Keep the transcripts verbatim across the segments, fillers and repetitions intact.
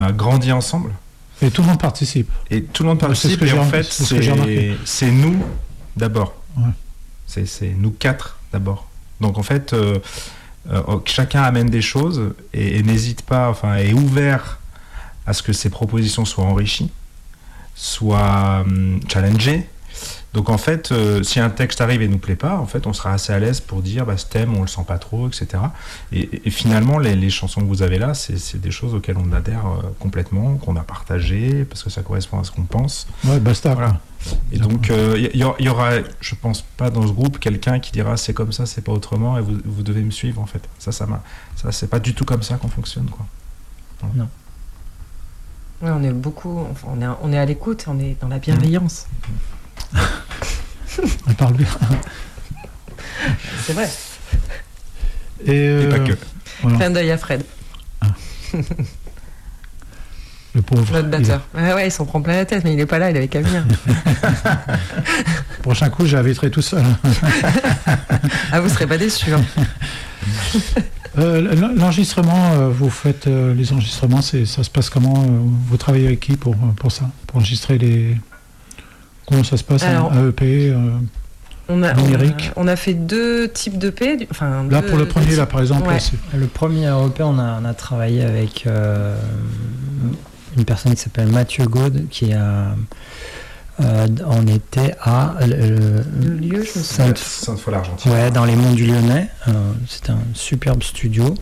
a grandi ensemble. Et tout le monde participe. Et tout le monde participe. C'est ce que et en fait, c'est, c'est, c'est, c'est nous d'abord. Ouais. C'est, c'est nous quatre d'abord. Donc en fait, euh, euh, chacun amène des choses et, et n'hésite pas, enfin, est ouvert à ce que ses propositions soient enrichies, soient hum, challengées. Donc en fait, euh, si un texte arrive et nous plaît pas, en fait, on sera assez à l'aise pour dire, bah, ce thème, on le sent pas trop, et cetera. Et, et finalement, les, les chansons que vous avez là, c'est, c'est des choses auxquelles on adhère euh, complètement, qu'on a partagées, parce que ça correspond à ce qu'on pense. Ouais, basta. Voilà. Et donc, il euh, y, y aura, je pense pas dans ce groupe, quelqu'un qui dira c'est comme ça, c'est pas autrement, et vous, vous devez me suivre en fait. Ça, ça m'a, ça, c'est pas du tout comme ça qu'on fonctionne, quoi. Voilà. Non. Ouais, on est beaucoup, enfin, on est, on est à l'écoute, on est dans la bienveillance. Mmh. On parle bien. C'est vrai. Et, euh, et pas que. Voilà. Clin d'œil à Fred. Ah. Le pauvre. Notre batteur. Il... Ouais, ouais, il s'en prend plein la tête, mais il n'est pas là, il avait qu'à venir. Prochain coup, j'inviterai tout seul. Ah, vous ne serez pas déçus. Hein. euh, l'enregistrement, euh, vous faites euh, les enregistrements, c'est, ça se passe comment euh, vous travaillez avec qui pour, pour ça? Pour enregistrer les... Comment ça se passe? Alors, un E P euh, on, a, on, a, on a fait deux types d'E P. Enfin, là, deux, pour le premier, là, par exemple. Ouais. Là, c'est... Le premier E P, on a, on a travaillé avec euh, une personne qui s'appelle Mathieu Gaude, qui a... Euh, on était à... Euh, le lieu, je me souviens. Sainte-Foy-l'Argentière. Ouais, dans les Monts du Lyonnais. Euh, c'était un superbe studio.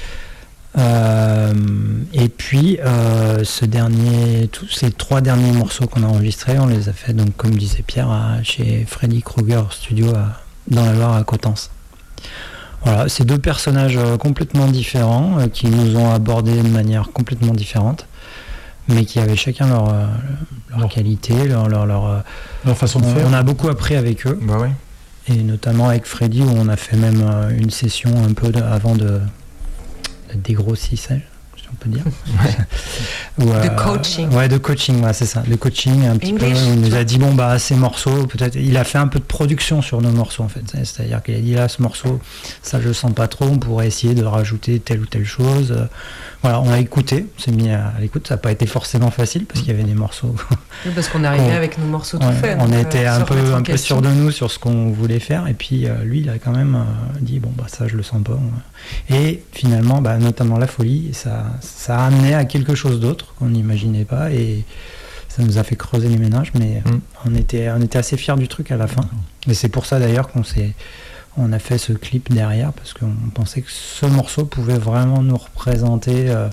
Euh, et puis euh, ce dernier, tous ces trois derniers morceaux qu'on a enregistrés, on les a fait donc comme disait Pierre à, chez Freddy Krueger Studio à, dans la Loire à Coutances. Voilà, c'est deux personnages euh, complètement différents euh, qui nous ont abordés de manière complètement différente, mais qui avaient chacun leur euh, leur bon. qualité, leur leur leur, leur façon de on, faire. On a beaucoup appris avec eux. Bah oui. Et notamment avec Freddy où on a fait même euh, une session un peu de, avant de de dégrossissage, si on peut dire. Ou, euh, de coaching. Ouais, de coaching, ouais, c'est ça. De coaching, un petit English. peu. Il nous a dit, bon, bah, ces morceaux, peut-être. Il a fait un peu de production sur nos morceaux, en fait. C'est-à-dire qu'il a dit, là, ce morceau, ça, je le sens pas trop, on pourrait essayer de rajouter telle ou telle chose. Voilà, on a écouté, on s'est mis à l'écoute. Ça n'a pas été forcément facile, parce qu'il y avait des morceaux. Oui, parce qu'on est arrivé avec nos morceaux tout ouais, faits. On était un peu, un peu sûr de nous sur ce qu'on voulait faire. Et puis, euh, lui, il a quand même euh, dit, bon, bah, ça, je le sens pas. Et finalement, bah, notamment La Folie, ça, ça a amené à quelque chose d'autre qu'on n'imaginait pas. Et ça nous a fait creuser les méninges. Mais mm. on, était, on était assez fiers du truc à la fin. Et c'est pour ça, d'ailleurs, qu'on s'est... On a fait ce clip derrière parce qu'on pensait que ce morceau pouvait vraiment nous représenter euh,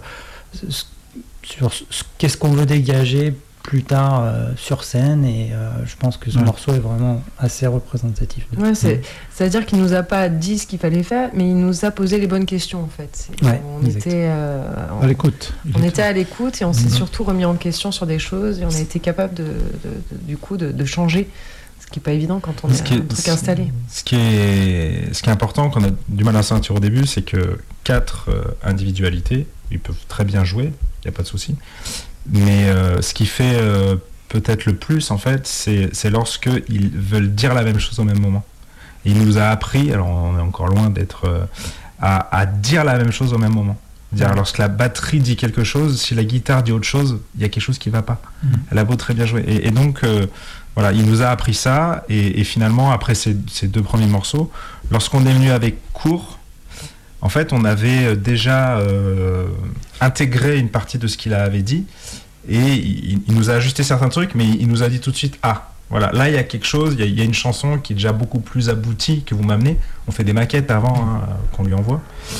sur ce, qu'est-ce qu'on veut dégager plus tard euh, sur scène et euh, je pense que ce ouais. morceau est vraiment assez représentatif. Ouais, c'est, c'est-à-dire qu'il nous a pas dit ce qu'il fallait faire, mais il nous a posé les bonnes questions en fait. C'est, ouais, on exact. était euh, on, à l'écoute. On était à l'écoute et on s'est mmh. surtout remis en question sur des choses et on a été capable de, de, de, du coup de, de changer. Ce qui n'est pas évident quand on est, est un truc installé. Ce qui est, ce qui est important, qu'on a du mal à sentir au début, c'est que quatre euh, individualités, ils peuvent très bien jouer, il n'y a pas de souci. Mais euh, ce qui fait euh, peut-être le plus, en fait, c'est, c'est lorsqu'ils veulent dire la même chose au même moment. Et il nous a appris, alors on est encore loin d'être... Euh, à, à dire la même chose au même moment. Dire, ouais. Lorsque la batterie dit quelque chose, si la guitare dit autre chose, il y a quelque chose qui ne va pas. Mmh. Elle a beau très bien jouer. Et, et donc... Euh, Voilà, il nous a appris ça, et, et finalement, après ces, ces deux premiers morceaux, lorsqu'on est venu avec Court, en fait, on avait déjà euh, intégré une partie de ce qu'il avait dit, et il, il nous a ajusté certains trucs, mais il nous a dit tout de suite, ah, voilà, là, il y a quelque chose, il y a, il y a une chanson qui est déjà beaucoup plus aboutie que vous m'amenez. On fait des maquettes avant hein, qu'on lui envoie,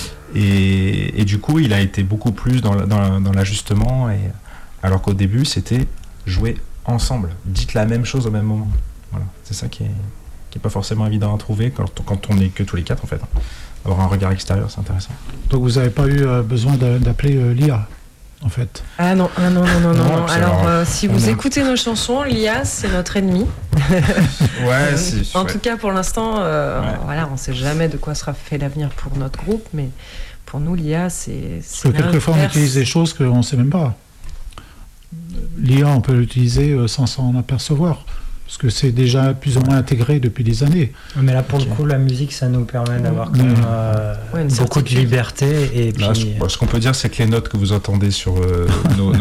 et, et du coup, il a été beaucoup plus dans, dans, dans l'ajustement, et, alors qu'au début, c'était jouer ensemble, dites la même chose au même moment. Voilà, c'est ça qui est, qui est pas forcément évident à trouver quand, quand on est que tous les quatre en fait. Avoir un regard extérieur, c'est intéressant. Donc vous n'avez pas eu euh, besoin de, d'appeler euh, L'I A en fait. Ah non, ah non, non, non, non. non alors euh, si vous a... écoutez nos chansons, l'I A c'est notre ennemi. Ouais, c'est en ouais. tout cas pour l'instant, euh, ouais. voilà, on sait jamais de quoi sera fait l'avenir pour notre groupe, mais pour nous l'I A c'est. c'est Parce que quelquefois on utilise des choses qu'on ne sait même pas. L'I A, on peut l'utiliser sans s'en apercevoir, parce que c'est déjà plus ou moins intégré depuis des années. Mais là, pour okay. le coup, la musique, ça nous permet d'avoir quand même euh, ouais, beaucoup de liberté. Et puis... Là, ce, ce qu'on peut dire, c'est que les notes que vous entendez sur euh, nos, nos